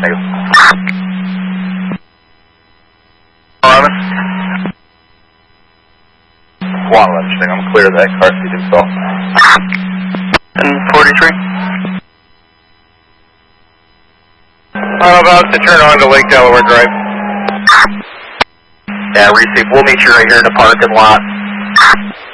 Negative. One, I'm clear of that car seat install. And 43? I'm about to turn on to Lake Delaware Drive. Yeah, receive. We'll meet you right here in the parking lot.